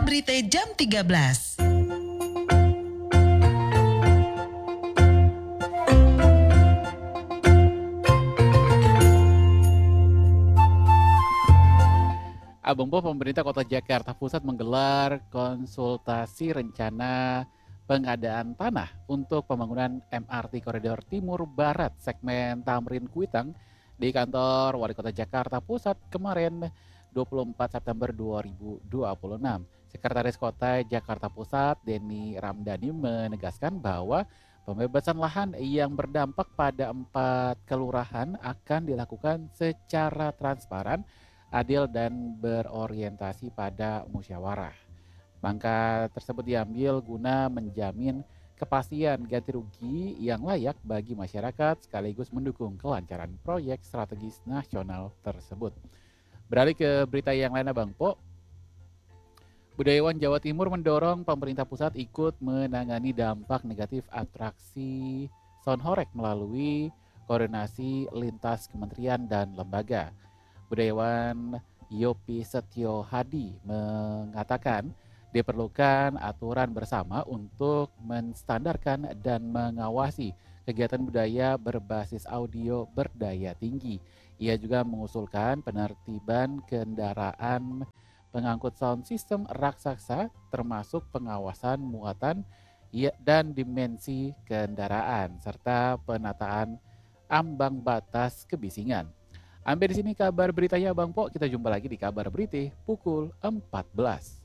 berita jam 13. Abang Bo, pemerintah Kota Jakarta Pusat menggelar konsultasi rencana pengadaan tanah untuk pembangunan MRT Koridor Timur Barat segmen Tamrin Kuitang di kantor Wali Kota Jakarta Pusat kemarin 24 September 2026. Sekretaris Kota Jakarta Pusat Denny Ramdhani menegaskan bahwa pembebasan lahan yang berdampak pada 4 kelurahan akan dilakukan secara transparan, adil dan berorientasi pada musyawarah. Langkah tersebut diambil guna menjamin kepastian ganti rugi yang layak bagi masyarakat sekaligus mendukung kelancaran proyek strategis nasional tersebut. Beralih ke berita yang lain, Bang Po. Budayawan Jawa Timur mendorong pemerintah pusat ikut menangani dampak negatif atraksi sound horeg melalui koordinasi lintas kementerian dan lembaga. Budayawan Yopi Setio Hadi mengatakan diperlukan aturan bersama untuk menstandarkan dan mengawasi kegiatan budaya berbasis audio berdaya tinggi. Ia juga mengusulkan penertiban kendaraan pengangkut sound system raksasa termasuk pengawasan muatan dan dimensi kendaraan serta penataan ambang batas kebisingan. Sampai di sini kabar beritanya Bang Po. Kita jumpa lagi di kabar berita pukul 14.